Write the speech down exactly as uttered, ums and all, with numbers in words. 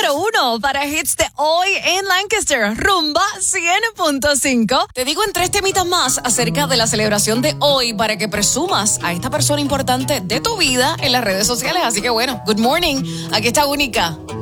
número uno para hits de hoy en Lancaster, Rumba cien punto cinco. Te digo en tres temitas más acerca de la celebración de hoy para que presumas a esta persona importante de tu vida en las redes sociales. Así que bueno, good morning. Aquí está Única.